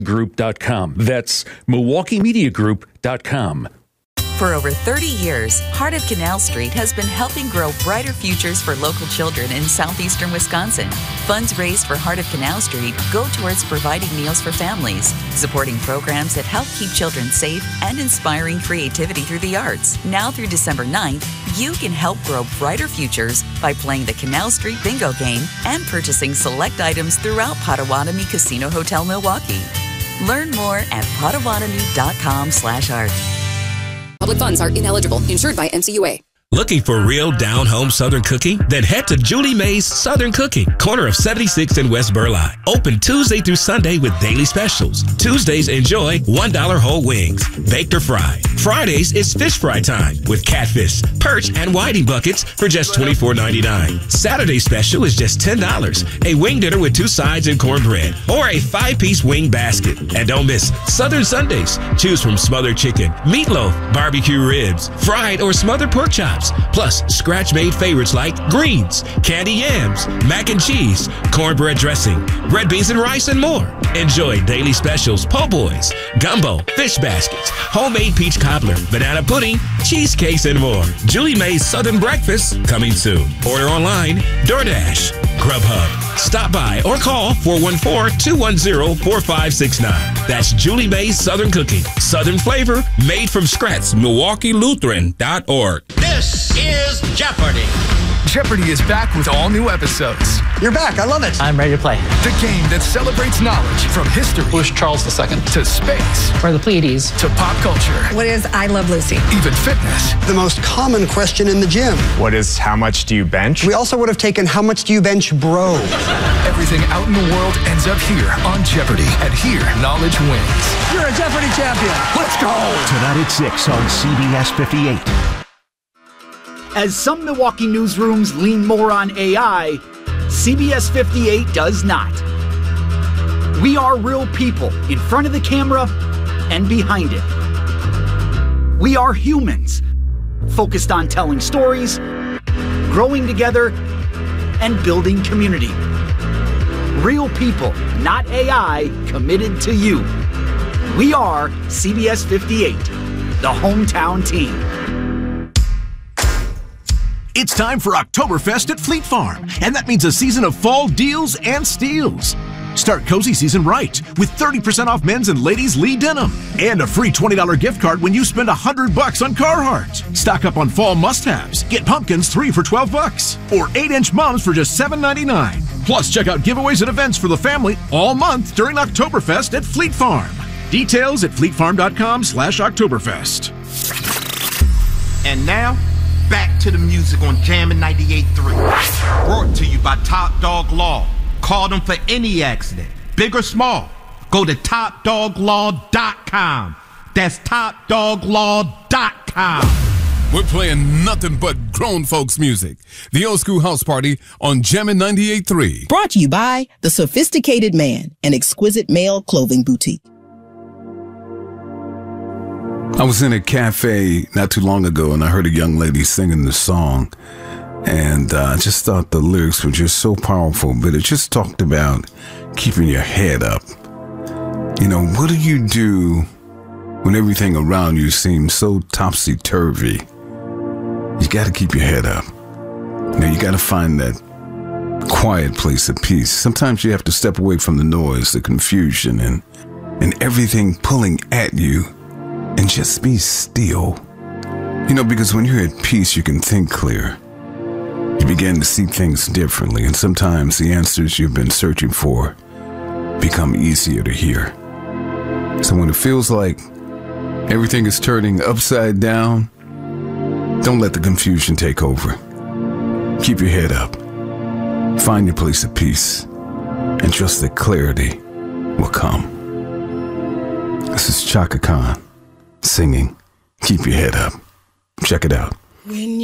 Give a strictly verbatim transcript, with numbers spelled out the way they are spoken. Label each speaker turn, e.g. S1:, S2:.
S1: group dot com. That's Milwaukee Media Group dot com.
S2: For over thirty years, Heart of Canal Street has been helping grow brighter futures for local children in southeastern Wisconsin. Funds raised for Heart of Canal Street go towards providing meals for families, supporting programs that help keep children safe, and inspiring creativity through the arts. Now through December ninth, you can help grow brighter futures by playing the Canal Street Bingo game and purchasing select items throughout Potawatomi Casino Hotel Milwaukee. Learn more at potawatomi dot com slash art.
S3: Public funds are ineligible. Insured by N C U A.
S4: Looking for real down-home Southern cooking? Then head to Julie Mae's Southern Cooking, corner of seventy-sixth and West Burleigh. Open Tuesday through Sunday with daily specials. Tuesdays, enjoy one dollar whole wings, baked or fried. Fridays, it's fish fry time with catfish, perch, and whiting buckets for just twenty-four ninety-nine. Saturday special is just ten dollars. A wing dinner with two sides and cornbread, or a five-piece wing basket. And don't miss Southern Sundays. Choose from smothered chicken, meatloaf, barbecue ribs, fried or smothered pork chops. Plus, scratch-made favorites like greens, candy yams, mac and cheese, cornbread dressing, red beans and rice, and more. Enjoy daily specials, po' boys, gumbo, fish baskets, homemade peach cobbler, banana pudding, cheesecakes, and more. Julie Mae's Southern Breakfast coming soon. Order online, DoorDash, Grubhub. Stop by or call four one four, two one zero, four five six nine. That's Julie Mae's Southern Cooking. Southern flavor made from scratch. Milwaukee Lutheran dot org.
S5: This is Jeopardy!
S6: Jeopardy is back with all new episodes.
S7: You're back. I love it.
S8: I'm ready to play.
S6: The game that celebrates knowledge from history.
S8: Who's Charles the Second?
S6: To space.
S8: Or the Pleiades.
S6: To pop culture.
S9: What is I Love Lucy?
S6: Even fitness.
S7: The most common question in the gym.
S10: What is how much do you bench?
S7: We also would have taken how much do you bench, bro?
S6: Everything out in the world ends up here on Jeopardy. And here, knowledge wins.
S7: You're a Jeopardy champion. Let's go.
S11: Tonight at six on C B S fifty-eight.
S12: As some Milwaukee newsrooms lean more on A I, C B S fifty-eight does not. We are real people in front of the camera and behind it. We are humans, focused on telling stories, growing together, and building community. Real people, not A I, committed to you. We are C B S fifty-eight, the hometown team.
S13: It's time for Oktoberfest at Fleet Farm, and that means a season of fall deals and steals. Start cozy season right with thirty percent off men's and ladies' Lee denim and a free twenty dollars gift card when you spend one hundred bucks on Carhartt. Stock up on fall must-haves. Get pumpkins three for twelve bucks or eight inch mums for just seven ninety-nine. Plus, check out giveaways and events for the family all month during Oktoberfest at Fleet Farm. Details at fleetfarm.com slash Oktoberfest.
S5: And now, back to the music on Jammin' ninety-eight point three. Brought to you by Top Dog Law. Call them for any accident, big or small. Go to top dog law dot com. That's top dog law dot com.
S14: We're playing nothing but grown folks music. The Old School House Party on Jammin' ninety-eight point three.
S15: Brought to you by The Sophisticated Man, an exquisite male clothing boutique.
S16: I was in a cafe not too long ago and I heard a young lady singing the song. And uh, I just thought the lyrics were just so powerful, but it just talked about keeping your head up. You know, what do you do when everything around you seems so topsy-turvy? You got to keep your head up. Now, you got to find that quiet place of peace. Sometimes you have to step away from the noise, the confusion, and, and everything pulling at you, and just be still. You know, because when you're at peace, you can think clear. You begin to see things differently, and sometimes the answers you've been searching for become easier to hear. So when it feels like everything is turning upside down, don't let the confusion take over. Keep your head up. Find your place of peace, and trust that clarity will come. This is Chaka Khan singing, Keep Your Head Up. Check it out.
S15: When